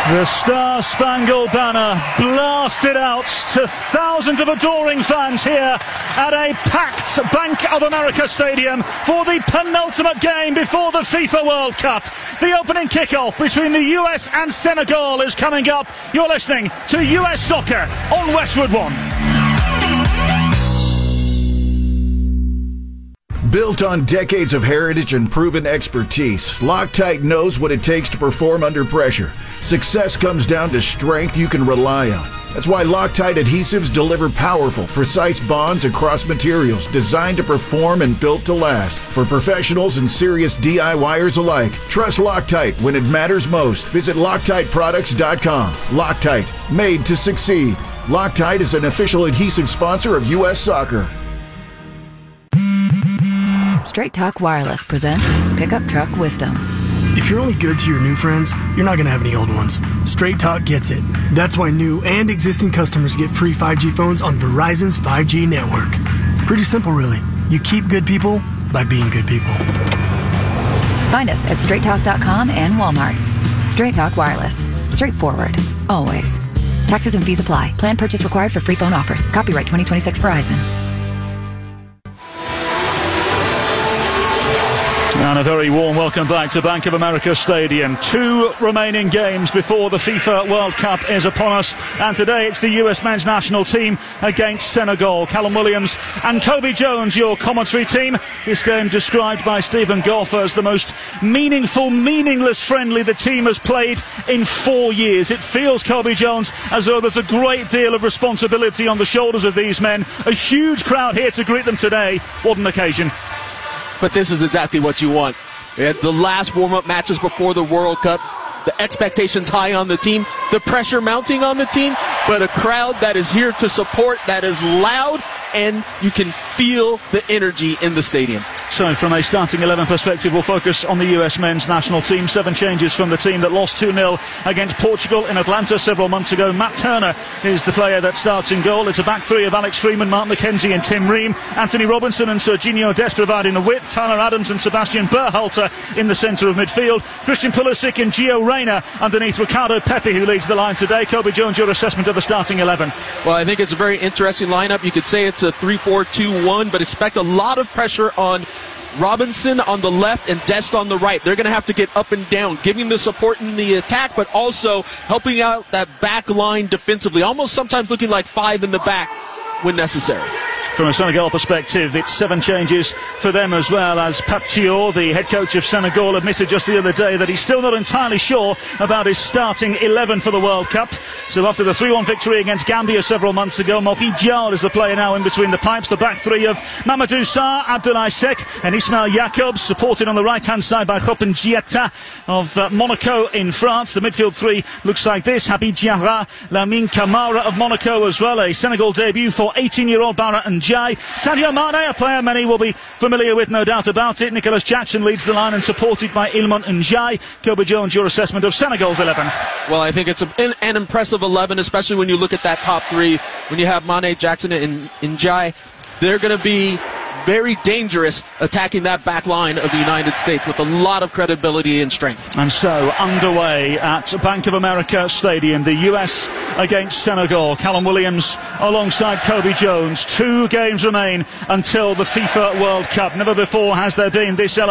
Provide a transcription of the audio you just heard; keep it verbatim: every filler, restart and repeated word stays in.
The Star-Spangled Banner blasted out to thousands of adoring fans here at a packed Bank of America Stadium for the penultimate game before the FIFA World Cup. The opening kickoff between the U S and Senegal is coming up. You're listening to U S Soccer on Westwood One. Built on decades of heritage and proven expertise, Loctite knows what it takes to perform under pressure. Success comes down to strength you can rely on. That's why Loctite adhesives deliver powerful, precise bonds across materials designed to perform and built to last. For professionals and serious DIYers alike, trust Loctite when it matters most. Visit Loctite Products dot com. Loctite, made to succeed. Loctite is an official adhesive sponsor of U S Soccer. Straight Talk Wireless presents Pickup Truck Wisdom. If you're only good to your new friends, you're not going to have any old ones. Straight Talk gets it. That's why new and existing customers get free five G phones on Verizon's five G network. Pretty simple, really. You keep good people by being good people. Find us at straight talk dot com and Walmart. Straight Talk Wireless. Straightforward. Always. Taxes and fees apply. Plan purchase required for free phone offers. Copyright twenty twenty-six Verizon. And a very warm welcome back to Bank of America Stadium. Two remaining games before the FIFA World Cup is upon us. And today it's the U S men's national team against Senegal. Callum Williams and Cobi Jones, your commentary team. This game described by Stephen Goff as the most meaningful, meaningless friendly the team has played in four years. It feels, Cobi Jones, as though there's a great deal of responsibility on the shoulders of these men. A huge crowd here to greet them today. What an occasion. But this is exactly what you want. The last warm-up matches before the World Cup, the expectations high on the team, the pressure mounting on the team, but a crowd that is here to support, that is loud, and you can feel the energy in the stadium. So from a starting eleven perspective, we'll focus on the U S men's national team. Seven changes from the team that lost two nil against Portugal in Atlanta several months ago. Matt Turner is the player that starts in goal. It's a back three of Alex Freeman, Mark McKenzie and Tim Ream. Anthony Robinson and Serginho Dest providing the width. Tyler Adams and Sebastian Berhalter in the centre of midfield. Christian Pulisic and Gio Reyna underneath Ricardo Pepi, who leads the line today. Cobi Jones, your assessment of the starting eleven. Well, I think it's a very interesting lineup. You could say it's a three four two one, but expect a lot of pressure on Robinson on the left and Dest on the right. They're going to have to get up and down, giving the support in the attack, but also helping out that back line defensively, almost sometimes looking like five in the back when necessary. From a Senegal perspective, it's seven changes for them as well, as Pape Thiaw, the head coach of Senegal, admitted just the other day that he's still not entirely sure about his starting eleven for the World Cup. So after the three one victory against Gambia several months ago, Maurice Diaw is the player now in between the pipes. The back three of Mamadou Sarr, Abdoulaye Seck and Ismail Jakobs, supported on the right-hand side by Khopin Gietta of uh, Monaco in France. The midfield three looks like this: Habib Diarra, Lamine Camara of Monaco as well. A Senegal debut for eighteen-year-old Bara and Jai. Sadio Mane, a player many will be familiar with, no doubt about it. Nicholas Jackson leads the line and supported by Ilmon Njai. Cobi Jones, your assessment of Senegal's eleven. Well, I think it's a, an, an impressive eleven, especially when you look at that top three. When you have Mane, Jackson, and Njai, they're going to be very dangerous attacking that back line of the United States with a lot of credibility and strength. And so underway at Bank of America Stadium, the U S against Senegal. Callum Williams alongside Cobi Jones. Two games remain until the FIFA World Cup. Never before has there been this